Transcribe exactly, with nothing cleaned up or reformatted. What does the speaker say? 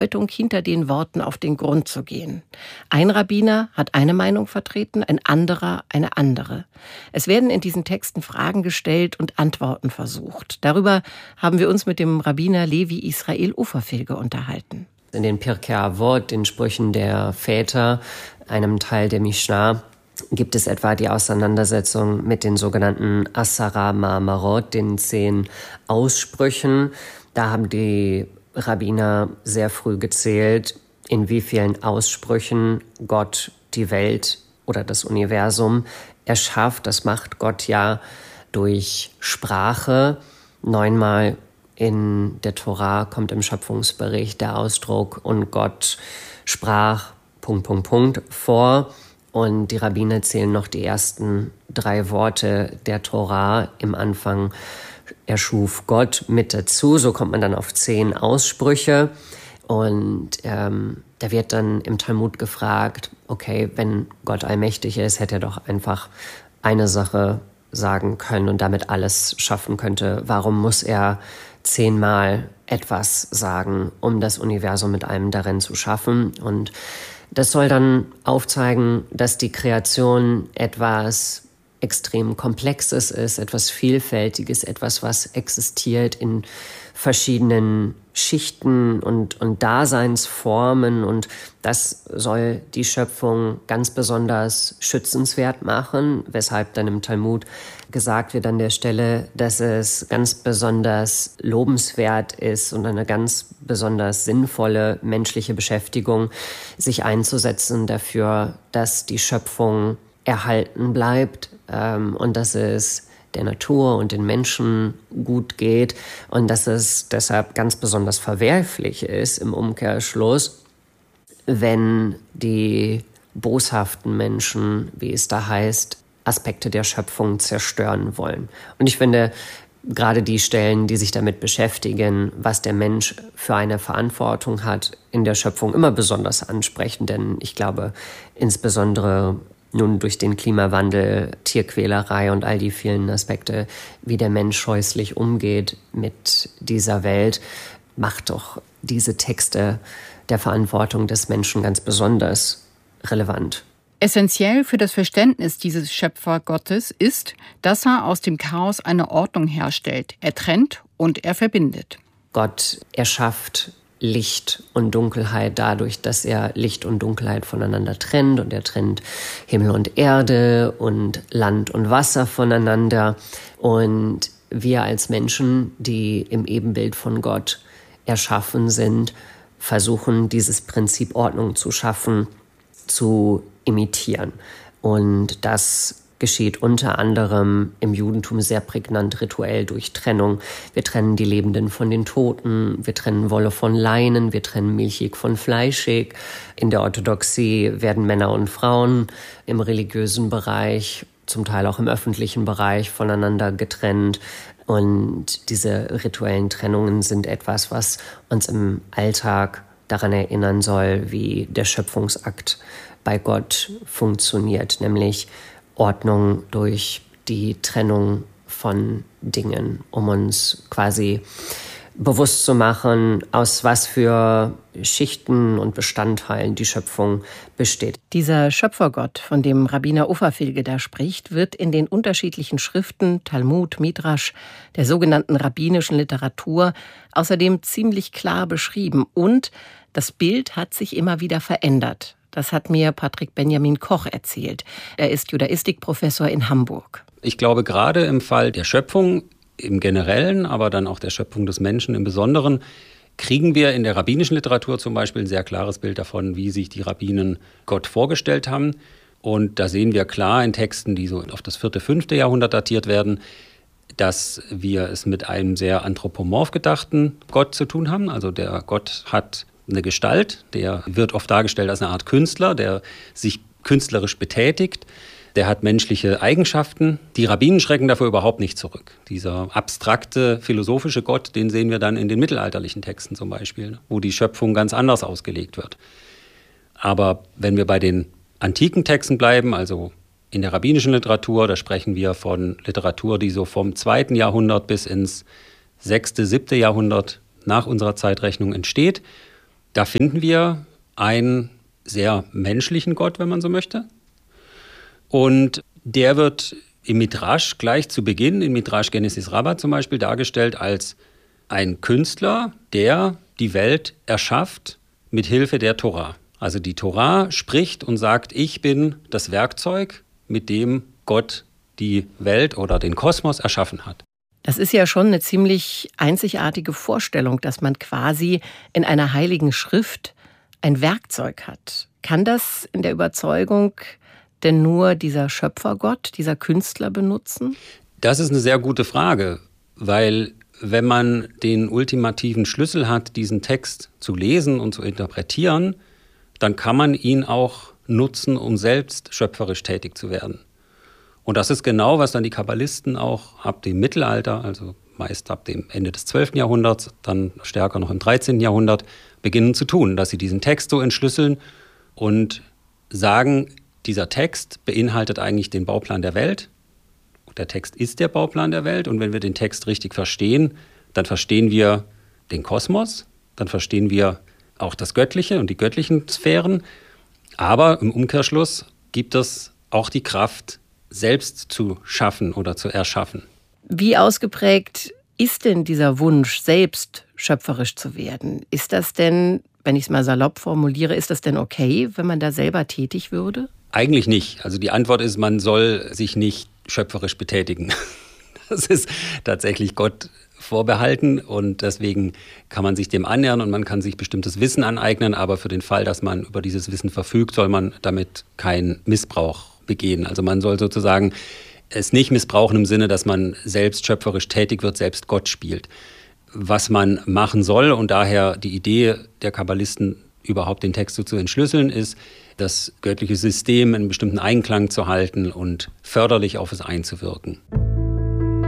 Bedeutung hinter den Worten auf den Grund zu gehen. Ein Rabbiner hat eine Meinung vertreten, ein anderer eine andere. Es werden in diesen Texten Fragen gestellt und Antworten versucht. Darüber haben wir uns mit dem Rabbiner Levi Israel Uferfilge unterhalten. In den Pirkei Avot, den Sprüchen der Väter, einem Teil der Mishnah, gibt es etwa die Auseinandersetzung mit den sogenannten Asara Ma'amarot, den zehn Aussprüchen. Da haben die Rabbiner sehr früh gezählt, in wie vielen Aussprüchen Gott die Welt oder das Universum erschafft. Das macht Gott ja durch Sprache. Neunmal in der Tora kommt im Schöpfungsbericht der Ausdruck und Gott sprach Punkt, Punkt, Punkt vor. Und die Rabbiner zählen noch die ersten drei Worte der Tora. Im Anfang erschuf Gott mit dazu. So kommt man dann auf zehn Aussprüche. Und ähm, da wird dann im Talmud gefragt, okay, wenn Gott allmächtig ist, hätte er doch einfach eine Sache sagen können und damit alles schaffen könnte. Warum muss er zehnmal etwas sagen, um das Universum mit allem darin zu schaffen? Und das soll dann aufzeigen, dass die Kreation etwas extrem Komplexes ist, etwas Vielfältiges, etwas, was existiert in verschiedenen Schichten und, und Daseinsformen. Und das soll die Schöpfung ganz besonders schützenswert machen, weshalb dann im Talmud gesagt wird an der Stelle, dass es ganz besonders lobenswert ist und eine ganz besonders sinnvolle menschliche Beschäftigung, sich einzusetzen dafür, dass die Schöpfung erhalten bleibt ähm, und dass es der Natur und den Menschen gut geht und dass es deshalb ganz besonders verwerflich ist im Umkehrschluss, wenn die boshaften Menschen, wie es da heißt, Aspekte der Schöpfung zerstören wollen. Und ich finde, gerade die Stellen, die sich damit beschäftigen, was der Mensch für eine Verantwortung hat in der Schöpfung, immer besonders ansprechen, denn ich glaube, insbesondere nun durch den Klimawandel, Tierquälerei und all die vielen Aspekte, wie der Mensch scheußlich umgeht mit dieser Welt, macht doch diese Texte der Verantwortung des Menschen ganz besonders relevant. Essentiell für das Verständnis dieses Schöpfergottes ist, dass er aus dem Chaos eine Ordnung herstellt. Er trennt und er verbindet. Gott erschafft Licht und Dunkelheit dadurch, dass er Licht und Dunkelheit voneinander trennt. Und er trennt Himmel und Erde und Land und Wasser voneinander. Und wir als Menschen, die im Ebenbild von Gott erschaffen sind, versuchen, dieses Prinzip Ordnung zu schaffen, zu imitieren. Und das geschieht unter anderem im Judentum sehr prägnant rituell durch Trennung. Wir trennen die Lebenden von den Toten, wir trennen Wolle von Leinen, wir trennen milchig von fleischig. In der Orthodoxie werden Männer und Frauen im religiösen Bereich, zum Teil auch im öffentlichen Bereich, voneinander getrennt. Und diese rituellen Trennungen sind etwas, was uns im Alltag daran erinnern soll, wie der Schöpfungsakt bei Gott funktioniert, nämlich Ordnung durch die Trennung von Dingen, um uns quasi bewusst zu machen, aus was für Schichten und Bestandteilen die Schöpfung besteht. Dieser Schöpfergott, von dem Rabbiner Uferfilge da spricht, wird in den unterschiedlichen Schriften, Talmud, Midrasch, der sogenannten rabbinischen Literatur, außerdem ziemlich klar beschrieben. Und das Bild hat sich immer wieder verändert. Das hat mir Patrick Benjamin Koch erzählt. Er ist Judaistikprofessor in Hamburg. Ich glaube, gerade im Fall der Schöpfung im Generellen, aber dann auch der Schöpfung des Menschen im Besonderen, kriegen wir in der rabbinischen Literatur zum Beispiel ein sehr klares Bild davon, wie sich die Rabbinen Gott vorgestellt haben. Und da sehen wir klar in Texten, die so auf das vierte, fünfte Jahrhundert datiert werden, dass wir es mit einem sehr anthropomorph gedachten Gott zu tun haben. Also der Gott hat eine Gestalt, der wird oft dargestellt als eine Art Künstler, der sich künstlerisch betätigt, der hat menschliche Eigenschaften. Die Rabbinen schrecken davor überhaupt nicht zurück. Dieser abstrakte, philosophische Gott, den sehen wir dann in den mittelalterlichen Texten zum Beispiel, wo die Schöpfung ganz anders ausgelegt wird. Aber wenn wir bei den antiken Texten bleiben, also in der rabbinischen Literatur, da sprechen wir von Literatur, die so vom zweiten Jahrhundert bis ins sechste, siebte Jahrhundert nach unserer Zeitrechnung entsteht, Da finden wir einen sehr menschlichen Gott, wenn man so möchte. Und der wird im Midrash gleich zu Beginn, in Midrash Genesis Rabbah zum Beispiel, dargestellt als ein Künstler, der die Welt erschafft mit Hilfe der Torah. Also die Torah spricht und sagt, ich bin das Werkzeug, mit dem Gott die Welt oder den Kosmos erschaffen hat. Das ist ja schon eine ziemlich einzigartige Vorstellung, dass man quasi in einer heiligen Schrift ein Werkzeug hat. Kann das in der Überzeugung denn nur dieser Schöpfergott, dieser Künstler benutzen? Das ist eine sehr gute Frage, weil wenn man den ultimativen Schlüssel hat, diesen Text zu lesen und zu interpretieren, dann kann man ihn auch nutzen, um selbst schöpferisch tätig zu werden. Und das ist genau, was dann die Kabbalisten auch ab dem Mittelalter, also meist ab dem Ende des zwölften Jahrhunderts, dann stärker noch im dreizehnten Jahrhundert, beginnen zu tun, dass sie diesen Text so entschlüsseln und sagen, dieser Text beinhaltet eigentlich den Bauplan der Welt. Der Text ist der Bauplan der Welt und wenn wir den Text richtig verstehen, dann verstehen wir den Kosmos, dann verstehen wir auch das Göttliche und die göttlichen Sphären. Aber im Umkehrschluss gibt es auch die Kraft, selbst zu schaffen oder zu erschaffen. Wie ausgeprägt ist denn dieser Wunsch, selbst schöpferisch zu werden? Ist das denn, wenn ich es mal salopp formuliere, ist das denn okay, wenn man da selber tätig würde? Eigentlich nicht. Also die Antwort ist, man soll sich nicht schöpferisch betätigen. Das ist tatsächlich Gott vorbehalten und deswegen kann man sich dem annähern und man kann sich bestimmtes Wissen aneignen, aber für den Fall, dass man über dieses Wissen verfügt, soll man damit keinen Missbrauch begehen. Also man soll sozusagen es nicht missbrauchen im Sinne, dass man selbst schöpferisch tätig wird, selbst Gott spielt. Was man machen soll und daher die Idee der Kabbalisten, überhaupt den Text so zu entschlüsseln, ist, das göttliche System in einem bestimmten Einklang zu halten und förderlich auf es einzuwirken.